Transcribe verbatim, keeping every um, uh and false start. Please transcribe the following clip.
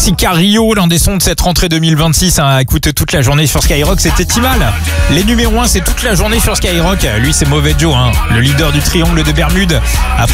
Sicario, l'un des sons de cette rentrée deux mille vingt-six, hein, écoute toute la journée sur Skyrock, c'était Timal. Les numéros un, c'est toute la journée sur Skyrock. Lui, c'est Mauvais Joe, hein, le leader du triangle de Bermude. Après